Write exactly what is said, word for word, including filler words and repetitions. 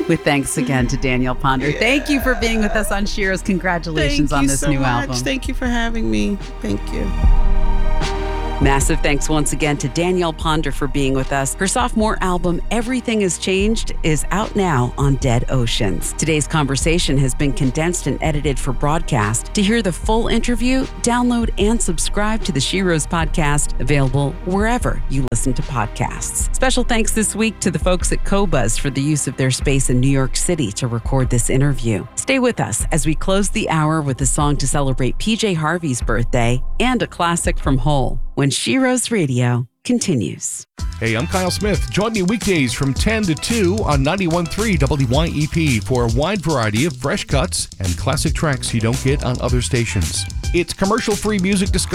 With thanks again to Danielle Ponder. Yeah. Thank you for being with us on Sheroes. Congratulations on this so new much. album. Thank you for having me. Thank you. Massive thanks once again to Danielle Ponder for being with us. Her sophomore album, Everything Has Changed, is out now on Dead Oceans. Today's conversation has been condensed and edited for broadcast. To hear the full interview, download and subscribe to the Sheroes podcast, available wherever you listen to podcasts. Special thanks this week to the folks at Qobuz for the use of their space in New York City to record this interview. Stay with us as we close the hour with a song to celebrate P J Harvey's birthday and a classic from Hole, when Sheroes Radio continues. Hey, I'm Kyle Smith. Join me weekdays from ten to two on ninety-one point three W Y E P for a wide variety of fresh cuts and classic tracks you don't get on other stations. It's commercial-free music discovery.